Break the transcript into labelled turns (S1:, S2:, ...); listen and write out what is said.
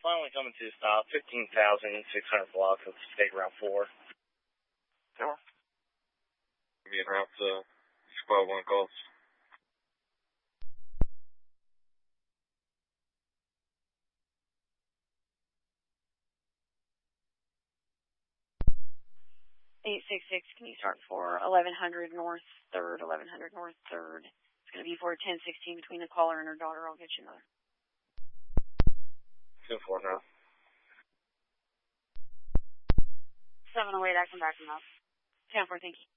S1: finally coming to a stop, 15,600 block of State Route 4.
S2: Sure. Give me a route to Squad 1 calls.
S3: Can you start for 1100 North 3rd, 1100 North 3rd? It's going to be for 1016 between the caller and her daughter. I'll get you another.
S2: 2-4 now.
S3: 708, I can back them up. 10-4, thank you.